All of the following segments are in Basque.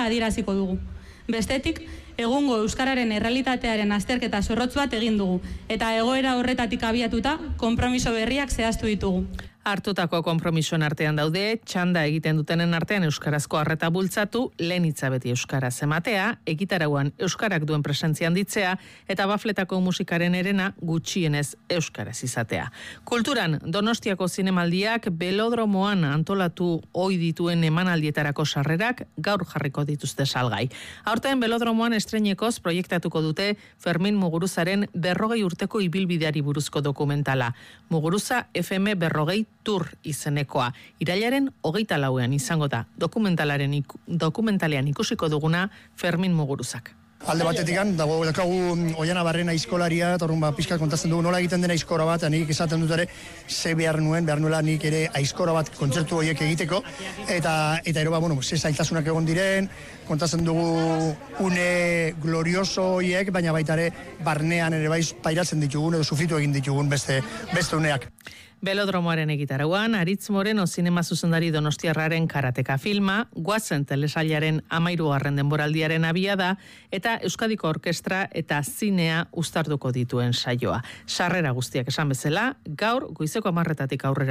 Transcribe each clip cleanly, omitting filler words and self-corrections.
adieraziko dugu. Bestetik, egungo euskararen errealitatearen azterketa zorrotz bat egin dugu, eta egoera horretatik abiatuta konpromiso berriak zehaztu ditugu. Hartutako konpromisoen artean daude, txanda egiten dutenen artean euskarazko arreta bultzatu, lehen hitza beti euskaraz ematea, egitarauan euskarak duen presentzia handitzea, eta bafletako musikaren herena gutxienez euskaraz izatea. Kulturan, Donostiako zinemaldiak Belodromoan antolatu ohi dituen emanaldietarako sarrerak gaur jarriko dituzte salgai. Aurten Belodromoan estreinekoz proiektatuko dute Fermin Muguruzaren 40 urteko ibilbideari buruzko dokumentala. Muguruza FM 40 Tour izenekoa. Irailaren 24ean izango da dokumentalean ikusiko duguna Fermin Muguruzak. Alde batetikan, daukagu Oiana Barrena aizkolaria, eta orduan pixka kontatzen dugu nola egiten dena aizkora bat, nik esaten dut ere, ze behar nuela nik ere aizkora bat kontzertu horiek egiteko, eta ero ze zailtasunak egon diren, kontatzen dugu une glorioso horiek, baina baita ere barnean ere pairatzen ditugun, edo sufritu egin ditugun beste uneak. Belodromoaren egitarauan, Aritz Moreno zinema zuzendari donostiarraren karateka filma, Guazen telesailaren 13. denboraldiaren abiada, eta Euskadiko Orkestra eta Zinea uztarduko dituen saioa. Sarrera guztiak esan bezala, gaur goizeko 10:00 aurrera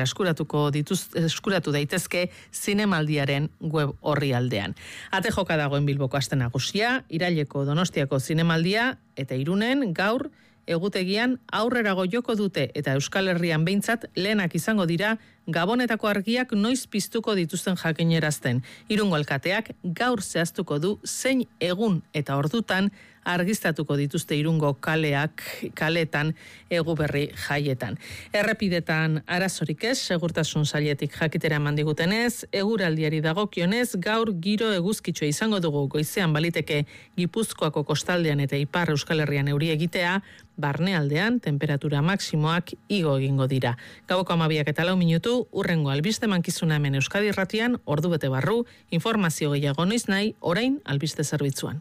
eskuratu daitezke zinemaldiaren web orrialdean. Ate joka dagoen Bilboko aste nagusia, iraileko Donostiako zinemaldia, eta Irunen gaur egutegian aurrerago joko dute eta Euskal Herrian behintzat lehenak izango dira Gabonetako argiak noiz piztuko dituzten jakinerazten. Irungo alkateak gaur zehaztuko du zein egun eta ordutan argiztatuko dituzte Irungo kaleetan Eguberri jaietan. Errepidetan arazorik ez, segurtasun sailetik jakitera eman digutenez, eguraldiari dagokionez, gaur giro eguzkitsua izango dugu, goizean baliteke Gipuzkoako kostaldean eta Ipar Euskal Herrian euri egitea, barnealdean temperatura maksimoak igo egingo dira. Gaueko 12:04, urrengo albiste mankizuna hemen Euskadi Irratian, ordubete barru, informazio gehiago noiz nahi, orain albiste zerbitzuan.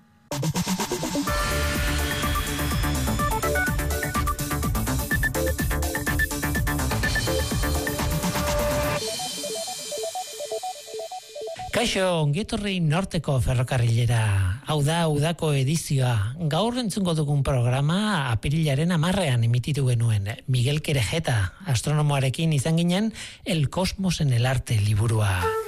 Kaixo, ongietorri Norteko ferrokarrilera. Hau da, udako edizioa. Gaur entzungo dugun programa apirilaren 10ean emititu genuen. Miguel Querejeta, astronomoarekin izan ginen El Cosmos en el Arte liburua.